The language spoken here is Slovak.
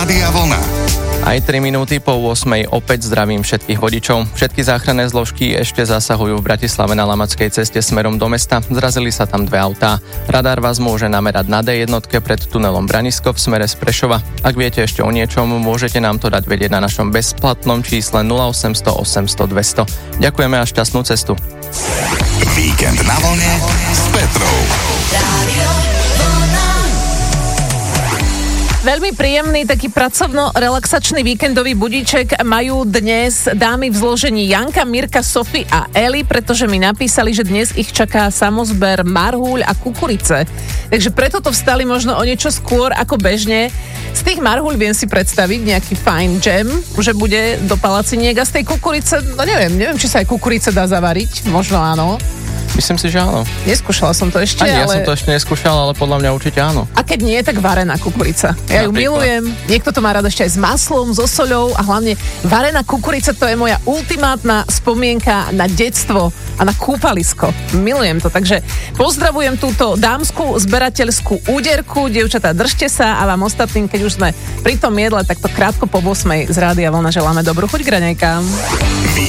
Rádia Vlna. Aj 3 minúty po 8 opäť zdravím všetkých vodičov. Všetky záchranné zložky ešte zasahujú v Bratislave na Lamackej ceste smerom do mesta. Zrazili sa tam 2 autá. Radar vás môže namerať na D1 pred tunelom Branisko v smere z Prešova. Ak viete ešte o niečom, môžete nám to dať vedieť na našom bezplatnom čísle 0800 800 200. Ďakujeme a šťastnú cestu. Víkend na vlne s Petrou. Veľmi príjemný, taký pracovno-relaxačný víkendový budíček majú dnes dámy v zložení Janka, Mirka, Sofie a Eli, pretože mi napísali, že dnes ich čaká samozber marhuľ a kukurice. Takže preto to vstali možno o niečo skôr ako bežne. Z tých marhuľ viem si predstaviť nejaký fajn džem, že bude do palaciniek, a z tej kukurice, no neviem, či sa aj kukurice dá zavariť, možno áno. Myslím si, že áno. Neskúšala som to ešte, ja som to ešte neskúšal, ale podľa mňa určite áno. A keď nie, tak varená kukurica. Ja ju milujem. Niekto to má rád ešte aj s maslom, so soľou a hlavne varená kukurica, to je moja ultimátna spomienka na detstvo a na kúpalisko. Milujem to, takže pozdravujem túto dámsku zberateľskú úderku. Dievčatá, držte sa a vám ostatným, keď už sme pri tom jedle, tak to krátko po 8 z Rádia Vlna želáme dobrú chuť k raňajkám.